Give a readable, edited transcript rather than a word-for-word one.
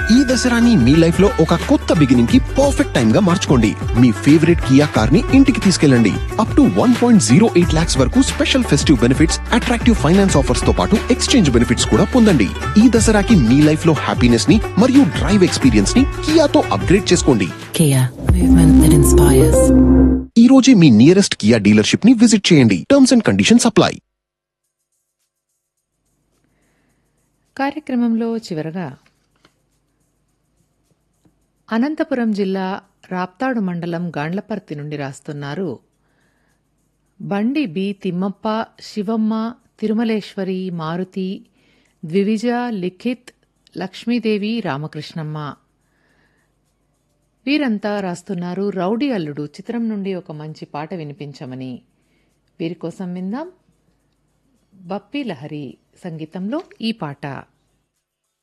ఈ దసరాని మీ లైఫ్ లో ఒక కొత్త బిగినింగ్ కి పర్ఫెక్ట్ టైం గా మార్చుకోండి. మీ ఫేవరెట్ కియా కార్ ని ఇంటికి తీసుకెళ్ళండి. అప్ టు 1.08 lakhs వరకు special festive benefits, attractive finance offers తో పాటు ఎక్స్చేంజ్ బెనిఫిట్స్ కూడా పొందండి. ఈ దసరాకి మీ లైఫ్ లో హ్యాపీనెస్ ని మరియు డ్రైవ్ ఎక్స్పీరియన్స్ ని కియాతో అప్గ్రేడ్ చేసుకోండి. Kia, movement that inspires. ఈ రోజే మీ నియరెస్ట్ కియా డీలర్షిప్ ని విజిట్ చేయండి. Terms and conditions apply. కార్యక్రమంలో చివరగా అనంతపురం జిల్లా రాప్తాడు మండలం గాండ్లపర్తి నుండి రాస్తున్నారు బండి బి తిమ్మప్ప, శివమ్మ, తిరుమలేశ్వరి, మారుతి, ద్వివిజ, లిఖిత్, లక్ష్మీదేవి, రామకృష్ణమ్మ. వీరంతా రాస్తున్నారు రౌడీ అల్లుడు చిత్రం నుండి ఒక మంచి పాట వినిపించమని. వీరి కోసం విందాం బప్పీ లహరి సంగీతంలో ఈ పాట.